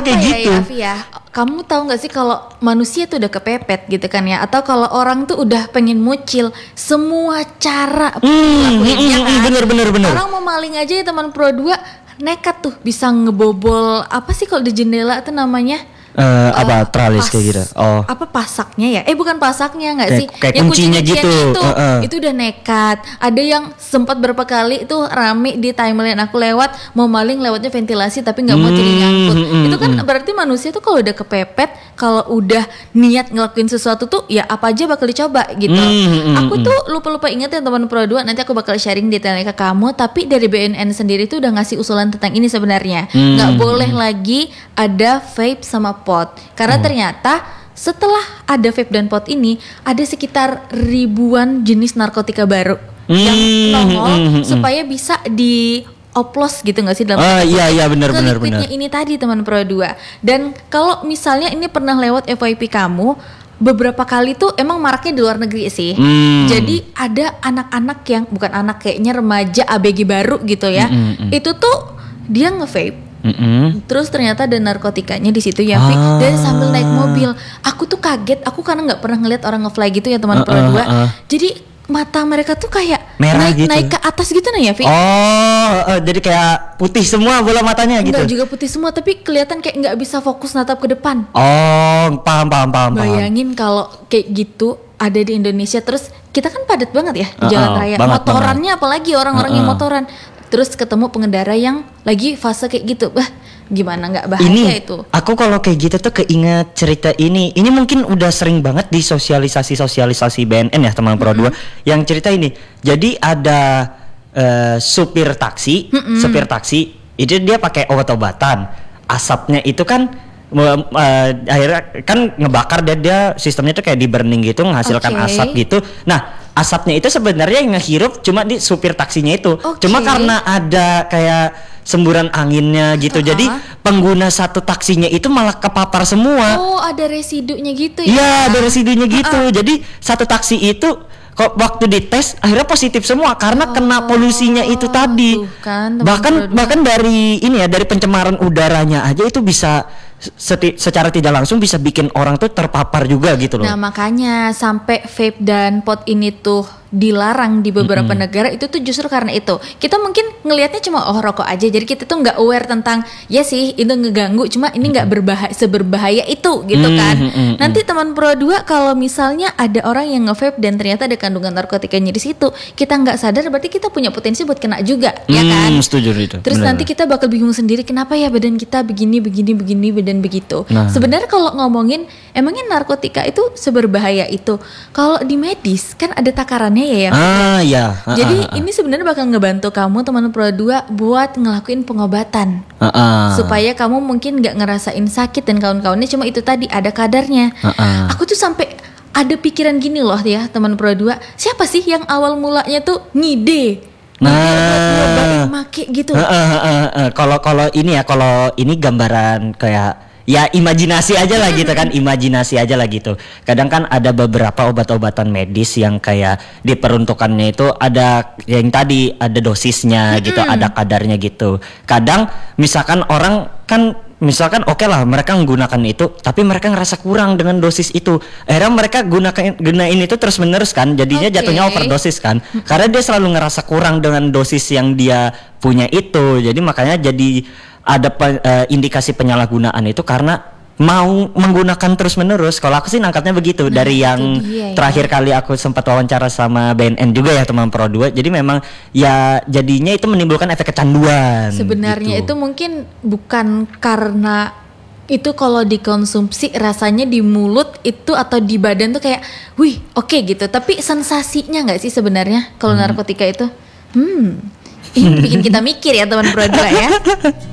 kayak gitu. Ya, Afi ya. Kamu tahu nggak sih kalau manusia tuh udah kepepet gitu kan ya? Atau kalau orang tuh udah pengen mucil, semua cara lakuinnya kan. Bener. Orang mau maling aja ya teman Pro 2 nekat tuh bisa ngebobol apa sih kalau di jendela tuh namanya? Tralis kayak gitu. Oh. Apa pasaknya ya? Bukan pasaknya nggak sih? Kayak kuncinya gitu. Itu udah nekat. Ada yang sempat berapa kali itu rame di timeline aku lewat mau maling lewatnya ventilasi tapi nggak mau jadi nyangkut. Itu kan berarti manusia tuh kalau udah kepepet, kalau udah niat ngelakuin sesuatu tuh ya apa aja bakal dicoba gitu. Aku tuh lupa inget ya teman Pro 2, nanti aku bakal sharing detailnya ke kamu. Tapi dari BNN sendiri tuh udah ngasih usulan tentang ini sebenarnya. Nggak boleh lagi ada vape sama pot, karena ternyata setelah ada vape dan pot ini ada sekitar ribuan jenis narkotika baru yang nongol supaya bisa dioplos gitu nggak sih dalam benar. ini tadi teman Pro 2. Dan kalau misalnya ini pernah lewat FYP kamu beberapa kali tuh emang maraknya di luar negeri sih. Jadi ada anak-anak yang bukan anak, kayaknya remaja ABG baru gitu ya. Itu tuh dia nge-vape. Terus ternyata ada narkotikanya di situ ya, Fik. Dan sambil naik mobil, aku tuh kaget. Aku karena nggak pernah ngeliat orang nge-fly gitu ya teman Pro 2. Jadi mata mereka tuh kayak merah naik ke atas gitu nah ya, Fik. Jadi kayak putih semua bola matanya gitu. Enggak juga putih semua, tapi kelihatan kayak nggak bisa fokus natap ke depan. Paham. Bayangin kalau kayak gitu ada di Indonesia, terus kita kan padat banget ya di jalan raya. Motorannya apalagi orang-orang yang motoran. Terus ketemu pengendara yang lagi fase kayak gitu, gimana nggak bahaya itu? Aku kalau kayak gitu tuh keinget cerita ini. Ini mungkin udah sering banget di sosialisasi BNN ya teman Pro 2 yang cerita ini. Jadi ada supir taksi itu dia pakai obat-obatan. Asapnya itu kan akhirnya kan ngebakar, dia sistemnya tuh kayak di burning gitu, menghasilkan asap gitu. Nah, asapnya itu sebenarnya yang ngehirup cuma di supir taksinya itu. Cuma karena ada kayak semburan anginnya gitu, jadi pengguna satu taksinya itu malah kepapar semua. Ada residunya gitu ya? Iya, ada residunya gitu. Jadi satu taksi itu kok waktu dites akhirnya positif semua karena kena polusinya itu tadi. Bahkan dari dari pencemaran udaranya aja itu bisa secara tidak langsung bisa bikin orang tuh terpapar juga gitu loh. Nah makanya sampai vape dan pot ini tuh dilarang di beberapa negara itu tuh justru karena itu. Kita mungkin ngelihatnya cuma rokok aja, jadi kita tuh nggak aware tentang ya sih itu ngeganggu, cuma ini nggak seberbahaya itu gitu kan. Nanti teman Pro 2 kalau misalnya ada orang yang nge-vape dan ternyata ada kandungan narkotikanya di situ, kita nggak sadar berarti kita punya potensi buat kena juga, ya kan? Setuju itu. Terus nanti kita bakal bingung sendiri kenapa ya badan kita begini dan begitu. Sebenarnya kalau ngomongin emangnya narkotika itu seberbahaya itu? Kalau di medis kan ada takarannya ya. Jadi ini sebenarnya bakal ngebantu kamu teman Pro 2 buat ngelakuin pengobatan. Supaya kamu mungkin nggak ngerasain sakit dan kawan-kawannya, cuma itu tadi ada kadarnya. Aku tuh sampai ada pikiran gini loh ya teman Pro 2, siapa sih yang awal mulanya tuh ngide nyobain make gitu. Kalau ini gambaran kayak ya imajinasi aja lah gitu kan, imajinasi aja lah gitu. Kadang kan ada beberapa obat-obatan medis yang kayak diperuntukannya itu ada yang tadi ada dosisnya gitu, ada kadarnya gitu. Kadang misalkan orang kan oke lah mereka menggunakan itu, tapi mereka ngerasa kurang dengan dosis itu. Akhirnya mereka gunain itu terus menerus kan, jadinya jatuhnya overdosis kan. Karena dia selalu ngerasa kurang dengan dosis yang dia punya itu. Jadi makanya jadi ada indikasi penyalahgunaan itu karena mau menggunakan terus menerus. Kalau aku sih nangkatnya begitu dari yang terakhir kali aku sempat wawancara sama BNN juga ya teman Pro 2. Jadi memang ya jadinya itu menimbulkan efek kecanduan. Sebenarnya gitu. itu mungkin bukan karena itu kalau dikonsumsi rasanya di mulut itu atau di badan tuh kayak wih oke gitu, tapi sensasinya nggak sih sebenarnya kalau narkotika itu ini bikin kita mikir ya teman Pro 2 ya.